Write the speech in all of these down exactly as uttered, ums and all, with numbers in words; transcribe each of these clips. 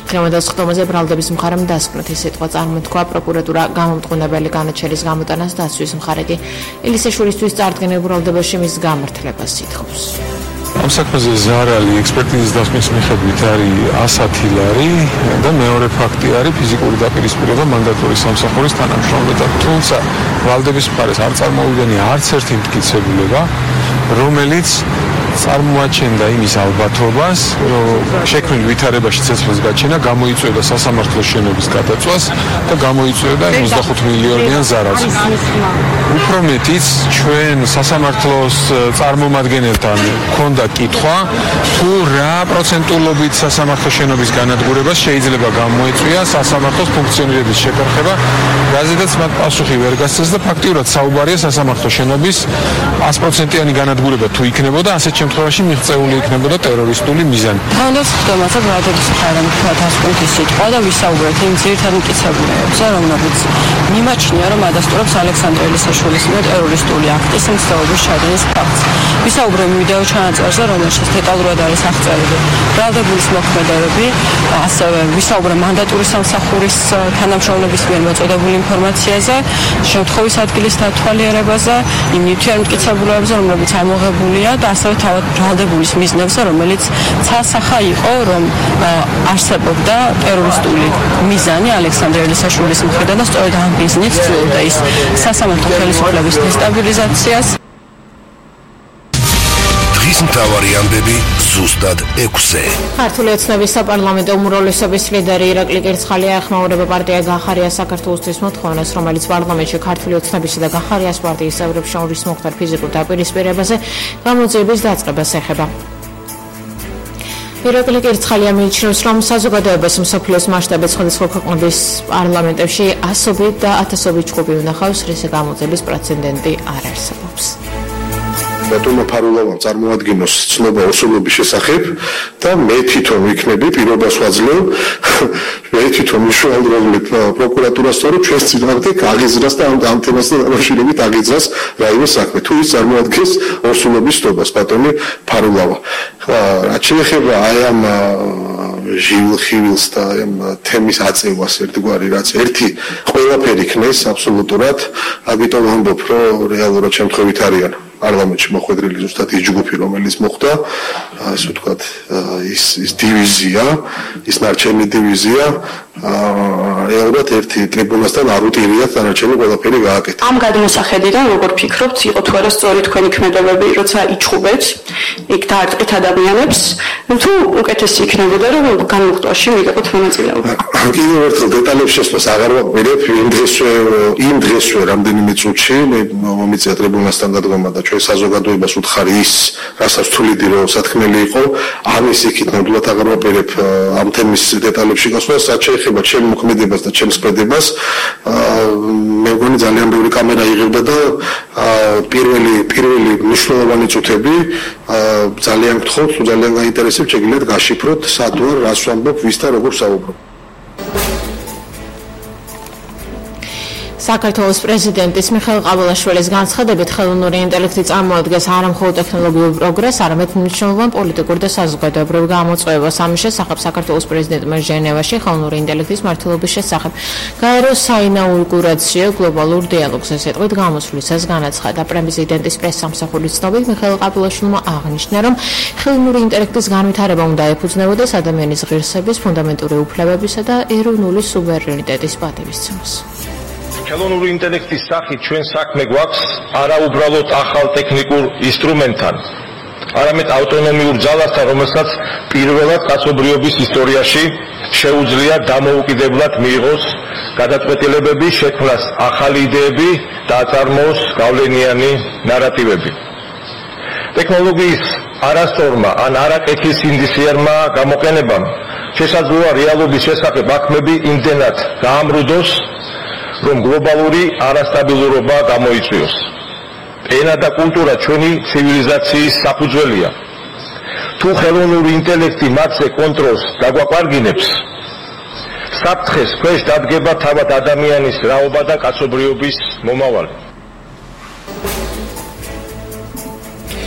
დღევანდელ სხდომაზე ბრალდების მხარემ დასკვნით ეს სიტყვა წარმოთქვა პროკურატურა გამომტყუნებელი განაჩენის გამოტანას დასვის მხარე კი ელისაშვილისთვის წარდგენილ ბრალდებაში მის გამართლებას ითხოვს. ამ საქმეზე ზარალი ექსპერტიზის დასკვნის მიხედვით არის ასათი ლარი და მეორე ფაქტი არის ფიზიკური დაპირისპირება მანდატური სამსახურის თანამშრომლობთან. თუმცა ბრალდების მხარეს არ წარმოვიდგენია არც ერთი მტკიცებულება, რომელიც წარმოაჩენდა იმის ალბათობას, რომ შექმნილ ვითარებაში ცეცხლის გაჩენა გამოიწვევდა სასამართლოს შენობის გადაწვას და გამოიწვევდა ოცდახუთ მილიონიან ზარალს. უფრო მეტიც, ჩვენ სასამართლოს წარმომადგენელთან ჰქონდა კითხვა, თუ რა პროცენტულობით სასამართლოს შენობის განადგურებას შეიძლება გამოეწვია სასამართლოს ფუნქციონირების შეკარხება, რაზედაც მათ პასუხი ვერ გასცეს და ფაქტიურად საუბარია სასამართლოს შენობის ას პროცენტიანი განადგურება თუ იქნებოდა, ასეთ შემთხვევაში მიღწეული იქნებოდა ტერორისტული მიზანი. დღევანდელ სხდომაზე ბრალდების მხარემ დასკვნით ის სიტყვა და ვისაუბრეთ იმ ძირითად მტკიცებულებებზე, რომლებიც მიმაჩნია, რომ ადასტურებს ალექსანდრე ელისაშვილის მიერ ტერორისტული აქტის მცდელობის ჩადენის ფაქტს. ვისაუბრებ ვიდეო ჩანაწერზე, რომელშიც დეტალურად არის აღწერილი ბრალდებულის მოქმედებები, ასევე ვისაუბრებ მანდატური სამსახურის თანამშრომლების მიერ მოწოდებული ინფორმაციაზე, შემთხვევის ადგილის დათვალიერებაზე, იმ ნივთიერ მტკიცებულებებზე, რომლებიც ამოღებულია და ასევე თავად ბრალდებულის მიზნებზე, რომელიც ცალსახა იყო, რომ არსებობდა ტერორისტული მიზანი ალექსანდრე ელისაშვილის მხრიდან და სწორედ ამ მიზნით ცდილობდა ის სასამართლო ხელისუფლების დესტაბილიზაციას. დღის მთავარი ამბები ზუსტად ექვსზე. ქართული ოცნების საპარლამენტო უმრავლესობის ლიდერი ირაკლი კერცხალია ეხმაურება პარტია გახარია საქართველოსთვის მოთხოვნას, რომელიც პარლამენტში ქართული ოცნებისა და გახარიას პარტიის წევრებს შორის მოხდარ ფიზიკურ დაპირისპირებაზე გამოძიების დაწყებას ეხება. ირაკლი კერცხალია მიიჩნევს, რომ საზოგადოებას მსოფლიოს მასშტაბით სხვადასხვა ქვეყნების პარლამენტებში ასობით და ათასობით ჯგუფი უნახავს, რისი გამოძიების პრეცედენტი არ არსებობს. ბატონო ფარულოვამ წარმოადგინოს ცნობა ოსურობის შესახებ და მე თვითონ ვიქნები პირობას ვაძლევ მე თვითონ მშუალდროებით პროკურატურას თორე ჩვენს წინააღმდეგ აღიზრას და ამ თემასთან დაკავშირებით აღიზრას რაიმე საქმე თუ ის წარმოადგენს ოსურობის ცნობას ბატონი ფარულოვა. რაც შეეხება აი ამ ჟივილ-ხივილს და ამ თემის აწევას ერთგვარი რაც ერთი ყველაფერი ქნეს აბსოლუტურად, ამიტომ ამბობ რომ რეალურად შემთხვევით არიან პარლამენტში მოხვედრილი ზუსტად ის ჯგუფი, რომელიც მოხდა, ასე ვთქვათ, ის ის დივიზია, ის ნარჩენი დივიზია, რეალურად ერთი ტრიბუნასთან არ უტირიათ დანარჩენი ყველაფერი გააკეთა. ამ გადმოსახედიდან როგორ ფიქრობთ, იყო თუ არა სწორი თქვენი ქმედებები, როცა იჩხუბეთ, იქ დაარტყით ადამიანებს, თუ უკეთესი იქნებოდა, რომ განმოხტვაში მიიღოთ მონაწილეობა. კიდევ ერთხელ დეტალებს შესვლას აღარ ვაპირებ, იმ დღესვე, იმ დღესვე რამდენიმე წუთში მე მომიწია ტრიბუნასთან დადგომა და ჩვენ საზოგადოებას უთხარი ის, რასაც თuliდი რომ სათქმელი იყო, ამის იქით ნამდვილად აღარ ვაპირებ ამ თემის დეტალებში გასვლას, რაც შეეხება ჩემ მოქმედებას და ჩემს ქმედებას, მე მგონი ძალიან ბევრი კამერა იღებდა და პირველი პირველი მნიშვნელოვანი წუთები ძალიან გთხოვთ, ძალიან გაინტერესებთ, შეგიძლიათ გაშიფროთ, სად ვარ, რას ვამბობ, ვის და როგორ საუბრობ. საქართველოს პრეზიდენტის მიხეილ ყაბილაშვილის განცხადებით ხელოვნური ინტელექტი წარმოადგენს არა მხოლოდ ტექნოლოგიურ პროგრესს, არამედ მნიშვნელოვან პოლიტიკურ და საზოგადოებრივ გამოწვევას. ამის შესახებ საქართველოს პრეზიდენტმა ჟენევაში ხელოვნური ინტელექტის მართლობის შესახებ გაერო საინაუგურაციო გლობალურ დიალოგზე სიტყვით გამოსვლისას განაცხადა. პრეზიდენტის პრესსამსახურის ცნობით მიხეილ ყაბილაშვილმა აღნიშნა, რომ ხელოვნური ინტელექტის განვითარება უნდა ეფუძნებოდეს ადამიანის ღირსების, ფუნდამენტური უფლებებისა და ეროვნული სუვერენიტეტის პატივისცემას. ხელოვნური ინტელექტის სახით ჩვენ საქმე გვაქვს არა უბრალოდ ახალ ტექნიკურ ინსტრუმენტთან, არამედ ავტონომიურ ძალასთან, რომელსაც პირველად კაცობრიობის ისტორიაში შეუძლია დამოუკიდებლად მიიღოს გადაწყვეტილებები, შექმნას ახალი იდეები და აწარმოოს გავლენიანი ნარატივები. ტექნოლოგიის არასწორმა ან არაკეთის სინდისიერმა გამოყენებამ შესაძლოა რეალობის შესახებ აქმები იმდენად გაამრუდოს, რომ გლობალური არასტაბილურობა გამოიწვიოს. ენა და კულტურა ჩვენი ცივილიზაციის საფუძველია. თუ ხელოვნური ინტელექტი მათზე კონტროლს დაგვაყარგინებს, საფრთხეს ქვეშ დადგება თავად ადამიანის რაობა და კაცობრიობის მომავალი.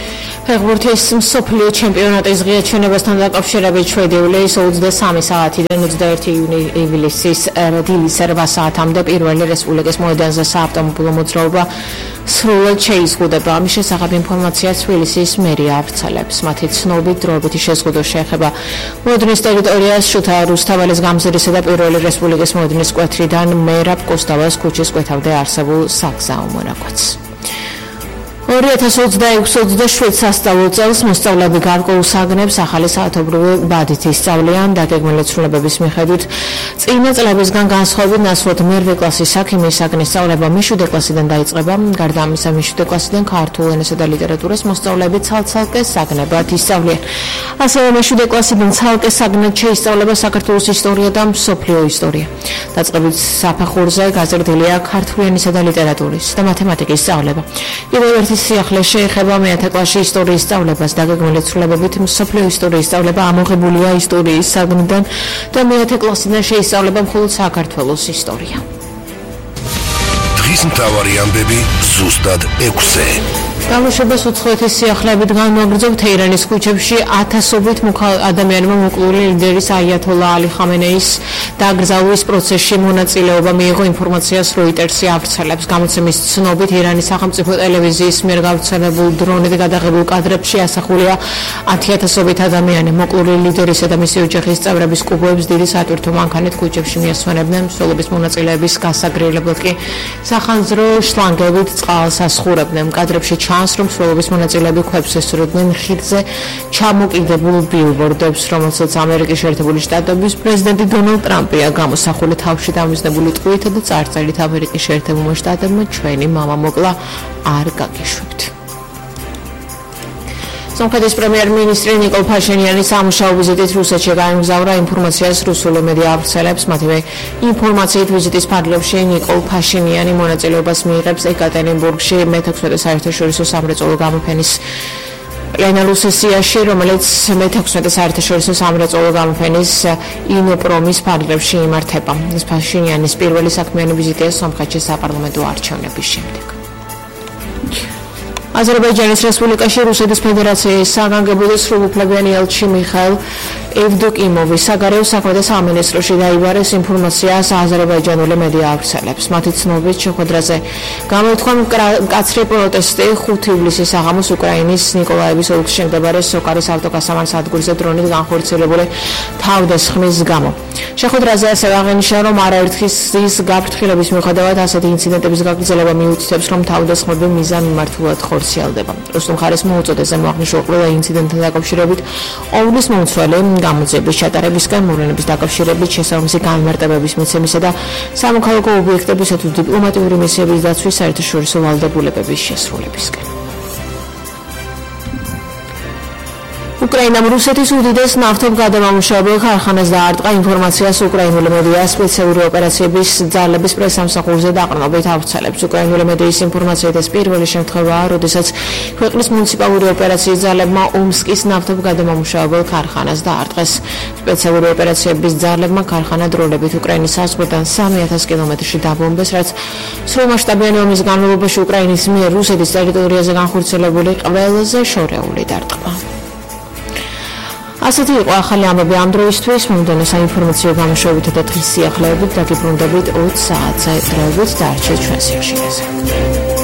ფეხბურთის მსოფლიო ჩემპიონატის ღია ჩვენებასთან დაკავშირებით შვედიული ოცდასამი საათიდან ოცდაერთი ივლისის დილის რვა საათამდე პირველი რესპუბლიკის მოედანზე საავტომობილო მოძრაობა სრულად შეიზღუდება. ამის შესახებ ინფორმაციას თბილისის მერია ავრცელებს. მათი ცნობით დროებითი შეზღუდვა შეეხება მოედნის ტერიტორიას შუთა რუსთაველის გამზირისა და პირველი რესპუბლიკის მოედნის კვეთრიდან მერაბ კოსტავას ქუჩის კვეთამდე არსებულ საგზაო მონაკვეთს. ორი ათას ოცდაექვსი ოცდაშვიდ სასწავლო წელს მოსწავლეები გარკვეულ საგნებს ახალი საათობრივი ბადით ისწავლიან დაგეგმილი ცვლილებების მიხედვით. წინა წლებისგან განსხვავებით ნაცვლად მერვე კლასის საქმის საგნის სწავლება მეშვიდე კლასიდან დაიწყება. გარდა ამისა, მეშვიდე კლასიდან ქართულ ენასა და ლიტერატურას მოსწავლეები ცალ-ცალკე საგნებად ისწავლიან. ასევე მეშვიდე კლასიდან ცალკე საგნად შეისწავლება საქართველოს ისტორია და მსოფლიო ისტორია. დაწყებით საფეხურზე გაზრდილია ქართული ენისა და ლიტერატურის და მათემატიკის სწავლება. პირველ ერთი სიახლე შეეხება მეათე კლასში ისტორიის სწავლებას. დაგეგმილი ცვლილებებით მსოფლიო ისტორიის სწავლება ამოღებულია ისტორიის საგნიდან და მეათე კლასიდან შეისწავლება მხოლოდ საქართველოს ისტორია. დღის მთავარი ამბები ზუსტად ექვსზე. გამოშვებას უცხოეთის სიახლეებით განმოგრძობ თეირანის ქუჩებში ათასობით ადამიანმა მოკლული ლიდერის აიათოლა ალი ხამენეის დაკრძალვის პროცესში მონაწილეობა მიიღო. ინფორმაციას როიტერსი ავრცელებს. გამოცემის ცნობით ირანის სახელმწიფო ტელევიზიის მიერ გავრცელებულ დრონით გადაღებულ კადრებში ასახულია ათიათასობით ადამიანი. მოკლული ლიდერისა და მისი ოჯახის წევრების კუბოებს დიდი სატვირთო მანქანით ქუჩებში მიასვენებდნენ. მსვლელობის მონაწილეების გასაგრილებლად კი სახანძრო შლანგებით წყალს ასხურებდნენ. კადრებში ჩანს, რომ მსვლელობის მონაწილეები ქვებს ესურვებდნენ ხიდზე ჩამოკიდებულ ბილბორდებს, რომელსაც ამერიკის შეერთებული შტატების პრეზიდენტი დონალდ ტრამპია გამოსახული თავში დამიზნებული ტყვიით და წარწერით ამერიკის შეერთებულმა შტატებმა ჩვენი მამა მოკლა არ გაგიშვებთ. სომხეთის პრემიერ-მინისტრი ნიკოლ ფაშინიანი სამუშაო ვიზიტით რუსეთში გაემგზავრა. ინფორმაციას რუსული მედია ავრცელებს. მათივე ინფორმაციით ვიზიტის ფარგლებში ნიკოლ ფაშინიანი მონაწილეობას მიიღებს ეკატერინბურგში მეთექვსმეტე საერთაშორისო სამრეწველო გამოფენის პლენარულ სესიაში, რომელიც მეთექვსმეტე საერთაშორისო სამრეწველო გამოფენის ინოპრომის ფარგლებში იმართება. ეს ფაშინიანის პირველი საქმიანი ვიზიტია სომხეთში საპარლამენტო არჩევნების შემდეგ. აზერბაიჯანის რესპუბლიკაში რუსეთის ფედერაციის საგანგებო სრულუფლებიანი ელჩი მიხაილ ევდოკიმოვი საგარეო საქმეთა სამინისტროში დაიბარეს. ინფორმაციას აზერბაიჯანული მედია ავრცელებს. მათი ცნობით შეხვედრაზე გამოთქვა მკაცრი პროტესტი ხუთი ივლისის საღამოს უკრაინის ნიკოლაევის ოლქში მდებარე სოკარის ავტოგასამარ სადგურზე დრონით განხორციელებული თავდასხმის გამო. შეხვედრაზე ასევე აღინიშნა, რომ არაერთის გაფრთხილების მიუხედავად ასეთი ინციდენტების გაგრძელება მიუთითებს, რომ თავდასხმები მიზანმიმართულად ხორციელდება. რუსულ მხარეს მოუწოდეს ზემო აღნიშნულ ყველა ინციდენტთან დაკავშირებით ოვლის მომცველი გამოძიების ჩატარებისგან, მოვლენების დაკავშირებით შესაბამისი განმარტებების მიცემისა და სამოქალაქო ობიექტებისა თუ დიპლომატიური მისიების დაცვის საერთაშორისო ვალდებულებების შესრულებისგან. უკრაინამ რუსეთის უდიდეს ნავთობგადამამუშავებელ ქარხანას დაარტყა. ინფორმაციას უკრაინული მედია სპეციალური ოპერაციების ძალების პრესსამსახურზე დაყრდნობით ავრცელებს. უკრაინული მედიის ინფორმაციით ეს პირველი შემთხვევაა, როდესაც ქვეყნის მუნიციპალური ოპერაციის ძალებმა ომსკის ნავთობგადამამუშავებელ ქარხანას დაარტყეს. სპეციალური ოპერაციების ძალებმა ქარხანა დროებით უკრაინის საზღვრიდან სამი ათას კილომეტრში დაბომბეს, რაც სრულმასშტაბიანი ომის განმავლობაში უკრაინის მიერ რუსეთის ტერიტორიაზე განხორციელებული ყველაზე შორეული დარტყმა. ასეთი იყო ახალი ამბები ამ დროისთვის. მომდევნო საინფორმაციო გამოშვებითა და დღის სიახლეებით დაგიბრუნდებით ოც საათზე. დროებით დარჩეთ ჩვენს სიაშინეზე.